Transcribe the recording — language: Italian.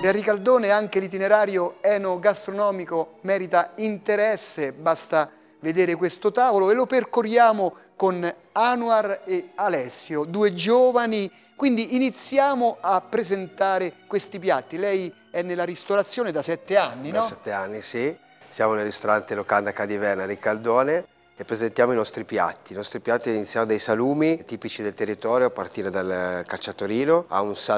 E a Ricaldone anche l'itinerario enogastronomico merita interesse, basta vedere questo tavolo e lo percorriamo con Anwar e Alessio, due giovani, quindi iniziamo a presentare questi piatti. Lei è nella ristorazione da 7 anni, no? Da 7 anni, sì. Siamo nel ristorante Locanda Cadiverna a Ricaldone e presentiamo i nostri piatti. I nostri piatti iniziano dai salumi tipici del territorio a partire dal cacciatorino a un